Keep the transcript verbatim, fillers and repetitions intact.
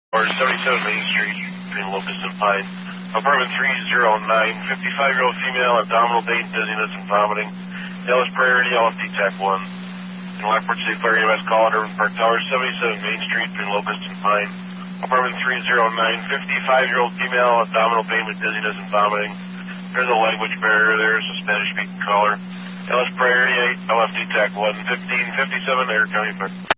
Or seventy-seven Main Street between Locust and Pine. Apartment three oh nine, fifty-five-year-old female, abdominal pain, dizziness, and vomiting. Dallas priority, L F D TAC one. In Lockport City Fire E M S call at Urban Park Tower, seventy-seven Main Street between Locust and Pine. Apartment three oh nine, fifty-five-year-old female, abdominal pain with dizziness and vomiting. There's a language barrier there, so Spanish-speaking caller. Dallas priority eight, L F D TAC one, fifteen fifty-seven, Air County Fire.